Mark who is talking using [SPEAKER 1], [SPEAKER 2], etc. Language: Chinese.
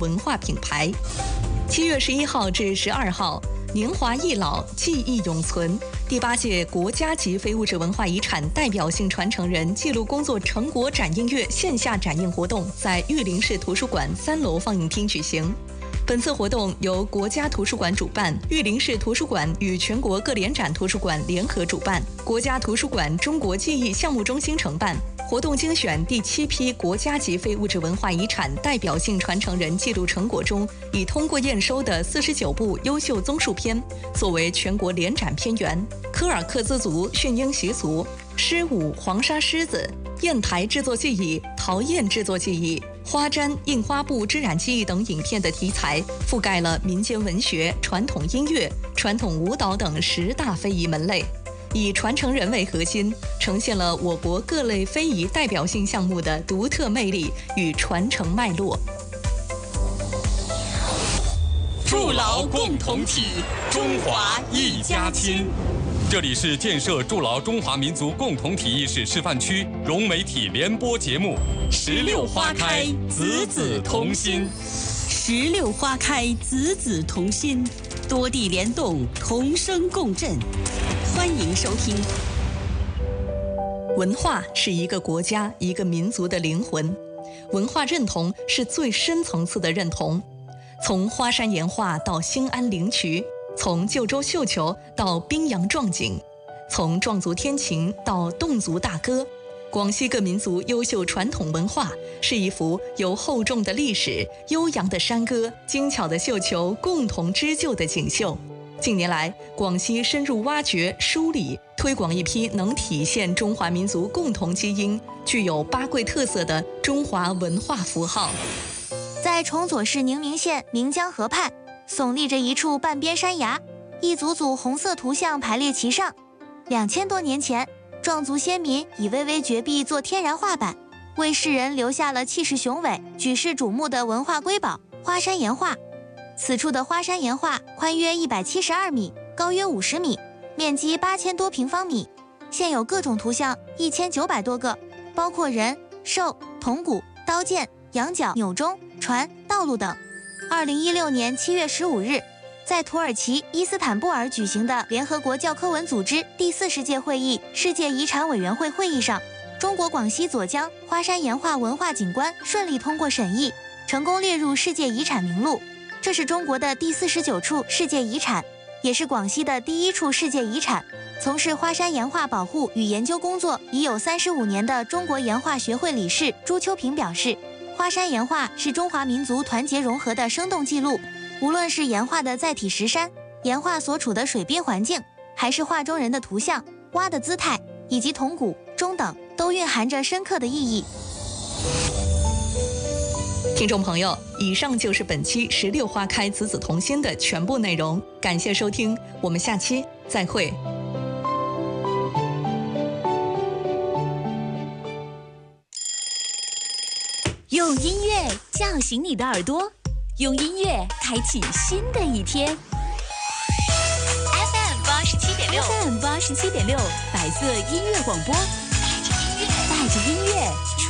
[SPEAKER 1] 文化品牌。7月11号至12号，年华易老，记忆永存。第8届国家级非物质文化遗产代表性传承人记录工作成果展映月线下展映活动在玉林市图书馆3楼放映厅举行。本次活动由国家图书馆主办，玉林市图书馆与全国各联展图书馆联合主办，国家图书馆中国记忆项目中心承办。活动精选第7批国家级非物质文化遗产代表性传承人记录成果中，已通过验收的49部优秀综述片，作为全国联展片源。柯尔克孜族驯鹰习俗、狮舞黄沙狮子、砚台制作技艺、陶砚制作技艺、花毡、印花布织染技艺等影片的题材，覆盖了民间文学、传统音乐、传统舞蹈等10大非遗门类，以传承人为核心，呈现了我国各类非遗代表性项目的独特魅力与传承脉络。
[SPEAKER 2] 筑牢共同体，中华一家亲。这里是建设筑牢中华民族共同体意识示范区融媒体联播节目《16花开，子子同心》。
[SPEAKER 3] 16花开，子子同心，多地联动，同声共振。欢迎收听。
[SPEAKER 1] 文化是一个国家、一个民族的灵魂，文化认同是最深层次的认同。从花山岩画到兴安灵渠，从旧州绣球到宾阳壮景，从壮族天琴到侗族大歌，广西各民族优秀传统文化是一幅由厚重的历史、悠扬的山歌、精巧的绣球共同织就的锦绣。近年来，广西深入挖掘、梳理、推广一批能体现中华民族共同基因、具有巴贵特色的中华文化符号。
[SPEAKER 4] 在崇左市宁明县岷江河畔，耸立着一处半边山崖，一组组红色图像排列其上。2000多年前，壮族先民以巍巍绝壁做天然画板，为世人留下了气势雄伟、举世瞩目的文化瑰宝——花山岩画。此处的花山岩画宽约172米，高约50米，面积8000多平方米，现有各种图像1900多个，包括人、兽、铜鼓、刀剑、羊角、钮钟、船、道路等。2016年7月15日，在土耳其伊斯坦布尔举行的联合国教科文组织第40届会议世界遗产委员会会议上，中国广西左江花山岩画文化景观顺利通过审议，成功列入世界遗产名录。这是中国的第49处世界遗产，也是广西的第1处世界遗产。从事花山岩画保护与研究工作已有35年的中国岩画学会理事朱秋平表示，花山岩画是中华民族团结融合的生动记录，无论是岩画的载体石山、岩画所处的水边环境，还是画中人的图像、蛙的姿态，以及铜鼓、钟等，都蕴含着深刻的意义。
[SPEAKER 1] 听众朋友，以上就是本期16花开子子同心的全部内容，感谢收听，我们下期再会。
[SPEAKER 5] 用音乐叫醒你的耳朵，用音乐开启新的一天。FM 87.6，白色音乐广播，带着音乐出